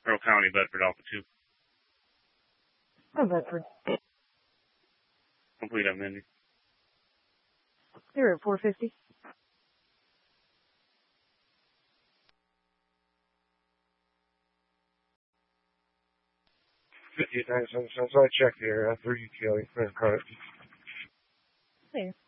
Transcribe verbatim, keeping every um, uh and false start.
Earl County, Bedford, Alpha two. Oh, Bedford. Complete up, Mindy. You're at four fifty. fifty-nine cents. I checked the area. three Kelly. There.